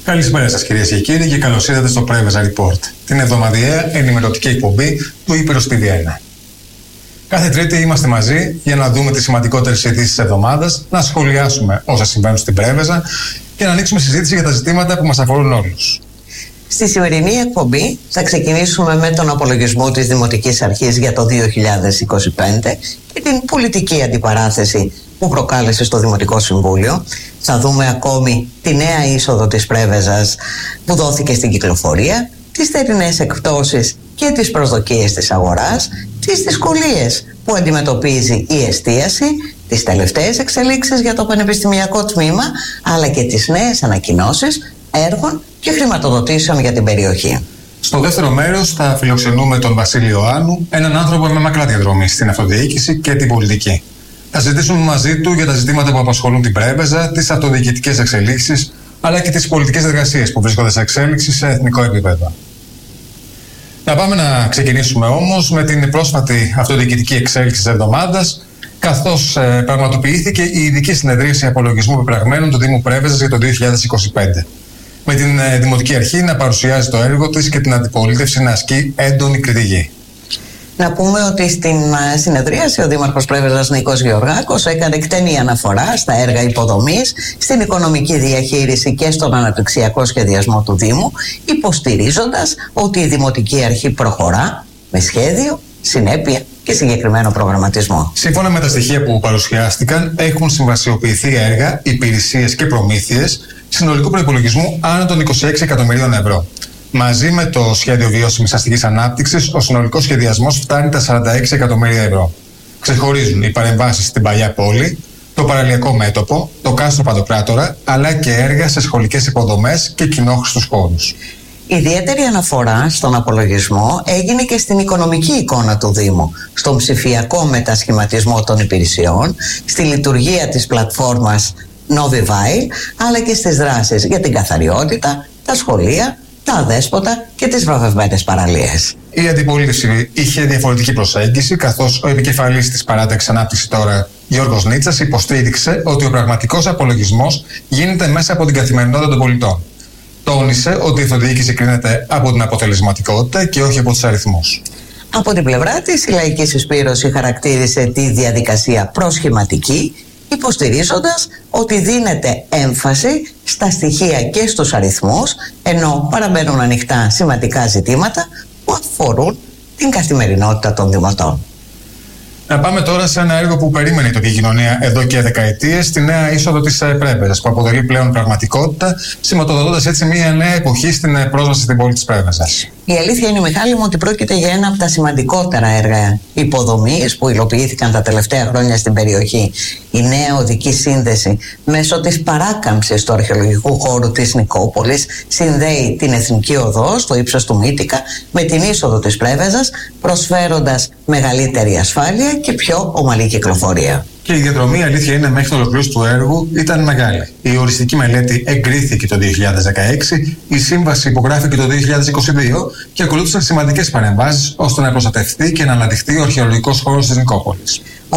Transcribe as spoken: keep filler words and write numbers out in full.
Καλησπέρα σας κυρίες και κύριοι και καλώς ήρθατε στο Πρέβεζα Report, την εβδομαδιαία ενημερωτική εκπομπή του Ήπειρος τι βι ένα. Κάθε Τρίτη είμαστε μαζί για να δούμε τις σημαντικότερες ειδήσεις της εβδομάδας, να σχολιάσουμε όσα συμβαίνουν στην Πρέβεζα και να ανοίξουμε συζήτηση για τα ζητήματα που μας αφορούν όλους. Στη σημερινή εκπομπή θα ξεκινήσουμε με τον απολογισμό της Δημοτικής Αρχής για το δύο χιλιάδες είκοσι πέντε και την πολιτική αντιπαράθεση που προκάλεσε στο Δημοτικό Συμβούλιο. Θα δούμε ακόμη τη νέα είσοδο της Πρέβεζας που δόθηκε στην κυκλοφορία, τις θερινές εκπτώσεις και τις προσδοκίες της αγοράς, τις δυσκολίες που αντιμετωπίζει η εστίαση, τις τελευταίες εξελίξεις για το πανεπιστημιακό τμήμα, αλλά και τις νέες ανακοινώσεις έργων και χρηματοδοτήσεων για την περιοχή. Στο δεύτερο μέρος θα φιλοξενούμε τον Βασίλη Ιωάννου, έναν άνθρωπο με μακρά διαδρομή στην αυτοδιοίκηση και την πολιτική. Θα συζητήσουμε μαζί του για τα ζητήματα που απασχολούν την Πρέβεζα, τις αυτοδιοικητικές εξελίξεις, αλλά και τις πολιτικές εργασίες που βρίσκονται σε εξέλιξη σε εθνικό επίπεδο. Να πάμε να ξεκινήσουμε όμως με την πρόσφατη αυτοδιοικητική εξέλιξη της εβδομάδας, καθώς ε, πραγματοποιήθηκε η ειδική συνεδρίαση απολογισμού πεπραγμένων του Δήμου Πρέβεζας για το δύο χιλιάδες είκοσι πέντε. Με την ε, Δημοτική Αρχή να παρουσιάζει το έργο της και την αντιπολίτευση να ασκεί έντονη κριτική. Να πούμε ότι στην συνεδρίαση ο Δήμαρχος Πρέβεζας Νίκος Γεωργάκος έκανε εκτενή αναφορά στα έργα υποδομής, στην οικονομική διαχείριση και στον αναπτυξιακό σχεδιασμό του Δήμου, υποστηρίζοντας ότι η Δημοτική Αρχή προχωρά με σχέδιο, συνέπεια και συγκεκριμένο προγραμματισμό. Σύμφωνα με τα στοιχεία που παρουσιάστηκαν, έχουν συμβασιοποιηθεί έργα, υπηρεσίες και προμήθειες συνολικού προϋπολογισμού άνω των είκοσι έξι εκατομμυρίων ευρώ. Μαζί με το σχέδιο βιώσιμης αστικής ανάπτυξης, ο συνολικός σχεδιασμός φτάνει τα σαράντα έξι εκατομμύρια ευρώ. Ξεχωρίζουν οι παρεμβάσεις στην Παλιά Πόλη, το παραλιακό μέτωπο, το κάστρο Παντοκράτορα, αλλά και έργα σε σχολικές υποδομές και κοινόχρηστους χώρους. Ιδιαίτερη αναφορά στον απολογισμό έγινε και στην οικονομική εικόνα του Δήμου, στον ψηφιακό μετασχηματισμό των υπηρεσιών, στη λειτουργία της πλατφόρμας Novivile, αλλά και στις δράσεις για την καθαριότητα, τα σχολεία, τα αδέσποτα και τις βραβευμένες παραλίες. Η αντιπολίτευση είχε διαφορετική προσέγγιση, καθώς ο επικεφαλής της Παράταξης Ανάπτυξη τώρα, Γιώργος Νίτσας, υποστήριξε ότι ο πραγματικός απολογισμός γίνεται μέσα από την καθημερινότητα των πολιτών. Τόνισε ότι η αυτοδιοίκηση κρίνεται από την αποτελεσματικότητα και όχι από τους αριθμούς. Από την πλευρά της, η Λαϊκή Συσπήρωση χαρακτήρισε τη διαδικασία προσχηματική, υποστηρίζοντας ότι δίνεται έμφαση στα στοιχεία και στους αριθμούς, ενώ παραμένουν ανοιχτά σημαντικά ζητήματα που αφορούν την καθημερινότητα των δημοτών. Να πάμε τώρα σε ένα έργο που περίμενε η τοπική κοινωνία εδώ και δεκαετίες, τη νέα είσοδο της Πρέβεζας, που αποτελεί πλέον πραγματικότητα, σηματοδοτώντας έτσι μια νέα εποχή στην πρόσβαση στην πόλη της Πρέβεζας. Η αλήθεια είναι, Μιχάλη μου, ότι πρόκειται για ένα από τα σημαντικότερα έργα υποδομής που υλοποιήθηκαν τα τελευταία χρόνια στην περιοχή. Η νέα οδική σύνδεση μέσω της παράκαμψης του αρχαιολογικού χώρου της Νικόπολης συνδέει την Εθνική Οδό στο ύψος του Μύτικα με την είσοδο της Πρέβεζας, προσφέροντας μεγαλύτερη ασφάλεια και πιο ομαλή κυκλοφορία. Και η διαδρομή, η αλήθεια είναι, μέχρι το ολοκλήρωση του έργου ήταν μεγάλη. Η οριστική μελέτη εγκρίθηκε το δύο χιλιάδες δεκαέξι, η σύμβαση υπογράφηκε το δύο χιλιάδες είκοσι δύο και ακολούθησαν σημαντικές παρεμβάσεις ώστε να προστατευτεί και να αναδειχθεί ο αρχαιολογικός χώρος της Νικόπολης.